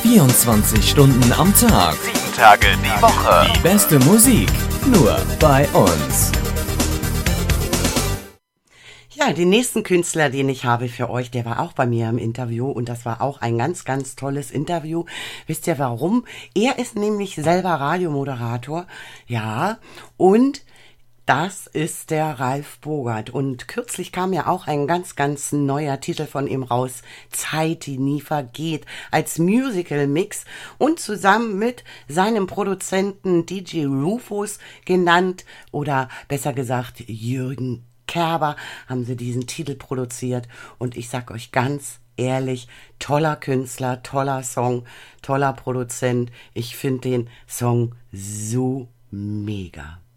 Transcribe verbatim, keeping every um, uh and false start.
vierundzwanzig Stunden am Tag. Sieben Tage die Woche. Die beste Musik. Nur bei uns. Ja, den nächsten Künstler, den ich habe für euch, der war auch bei mir im Interview und das war auch ein ganz, ganz tolles Interview. Wisst ihr warum? Er ist nämlich selber Radiomoderator, ja, und das ist der Ralf Bogert. Und kürzlich kam ja auch ein ganz, ganz neuer Titel von ihm raus, Zeit, die nie vergeht, als Musical-Mix und zusammen mit seinem Produzenten D J Rufus genannt oder besser gesagt Jürgen Kerber haben sie diesen Titel produziert und ich sag euch ganz ehrlich, toller Künstler, toller Song, toller Produzent. Ich finde den Song so mega.